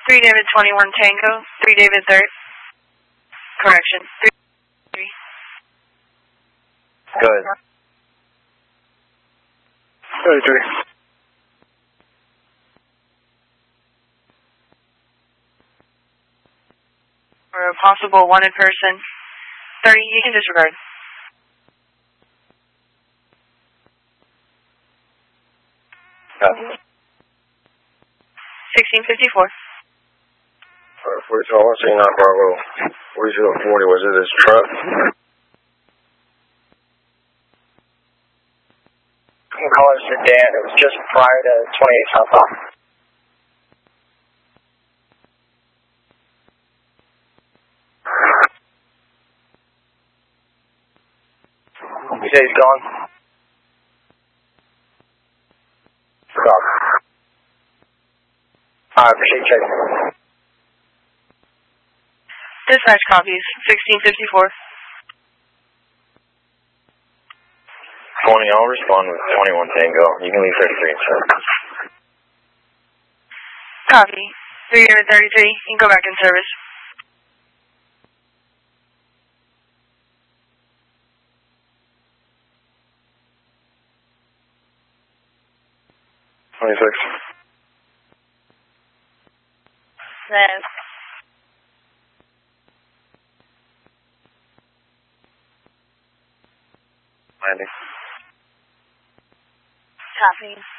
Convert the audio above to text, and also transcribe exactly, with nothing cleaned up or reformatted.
three David twenty-one Tango, three David third. Correction, three. Good. thirty-three. For a possible wanted person. thirty, you can disregard. Copy. sixteen fifty-four. Uh, forty-two, I want to say nine Bravo. forty-two forty, was it his truck? I'm going to call it a sedan. It was just prior to twenty-eight southbound. You say he's gone? Stop. I appreciate you checking. Dispatch copies, sixteen fifty-four. twenty, I'll respond with twenty-one Tango. You can leave thirty-three in service. Copy. three David thirty-three, you can go back in service. twenty-six. Then. Landing. Copy.